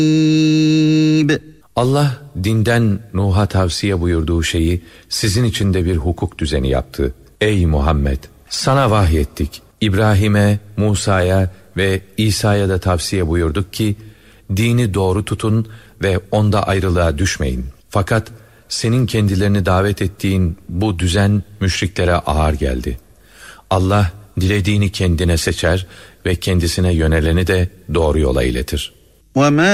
Allah dinden Nuh'a tavsiye buyurduğu şeyi sizin için de bir hukuk düzeni yaptı. Ey Muhammed! Sana vahyettik. İbrahim'e, Musa'ya ve İsa'ya da tavsiye buyurduk ki dini doğru tutun ve onda ayrılığa düşmeyin. Fakat senin kendilerini davet ettiğin bu düzen müşriklere ağır geldi. Allah dilediğini kendine seçer ve kendisine yöneleni de doğru yola iletir.